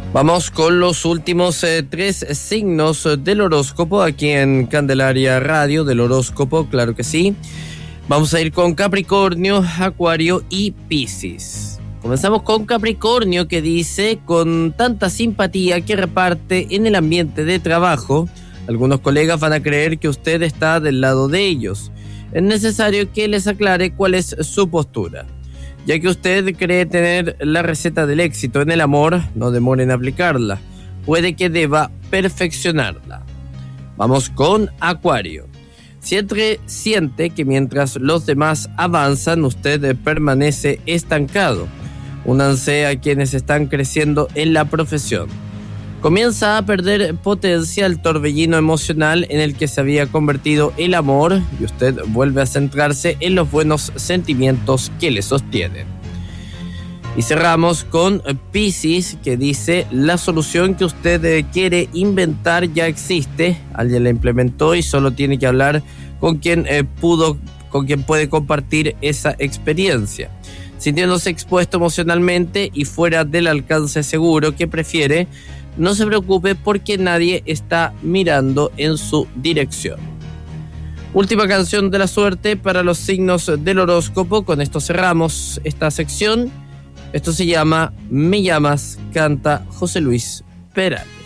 Vamos con los últimos 3 signos del horóscopo aquí en Candelaria Radio del horóscopo, claro que sí. Vamos a ir con Capricornio, Acuario y Piscis. Comenzamos con Capricornio, que dice: con tanta simpatía que reparte en el ambiente de trabajo, algunos colegas van a creer que usted está del lado de ellos. Es necesario que les aclare cuál es su postura. Ya que usted cree tener la receta del éxito en el amor, no demore en aplicarla. Puede que deba perfeccionarla. Vamos con Acuario. Siente que mientras los demás avanzan, usted permanece estancado. Únanse a quienes están creciendo en la profesión. Comienza a perder potencia el torbellino emocional en el que se había convertido el amor y usted vuelve a centrarse en los buenos sentimientos que le sostienen. Y cerramos con Piscis, que dice: la solución que usted quiere inventar ya existe, alguien la implementó y solo tiene que hablar con quien puede compartir esa experiencia. Sintiéndose expuesto emocionalmente y fuera del alcance seguro que prefiere, no se preocupe porque nadie está mirando en su dirección. Última canción de la suerte para los signos del horóscopo. Con esto cerramos esta sección. Esto se llama Me Llamas, canta José Luis Perales.